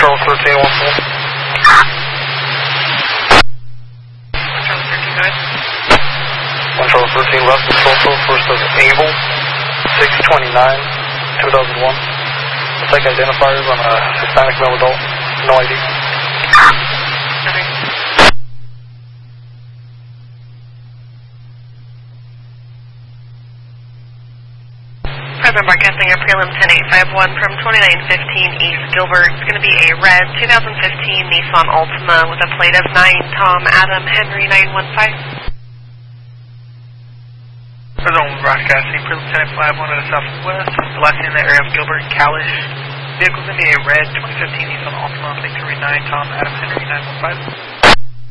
Charles 13, 1 4. Charles 13, go ahead. 1 Charles 13, left of social, first of Able, 629, 2001. Take identifiers on a Hispanic male adult, no ID. Okay. Private broadcasting a prelim 10851 from 2915 East Gilbert. It's going to be a red 2015 Nissan Altima with a plate of 9 Tom Adam Henry 915. President broadcasting prelim 10851 to the southwest. The last in the area of Gilbert and Kalish. Vehicle's going to be a red 2015 Nissan Altima, plate 9 Tom Adam Henry 915.